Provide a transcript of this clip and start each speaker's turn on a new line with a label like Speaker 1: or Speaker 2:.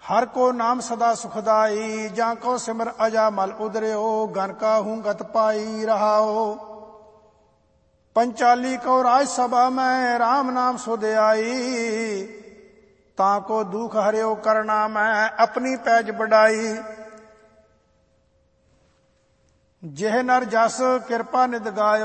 Speaker 1: हर को नाम सदा सुखदाई, जा को सिमर अजा मल उदरियो, गन का हूँ गत पाई रहाओ। पंचाली को राज सभा में राम नाम सुध आई, ताको दुख हरियो करना मैं अपनी पैज बढ़ाई। जेह नर जस कृपा निध गायो,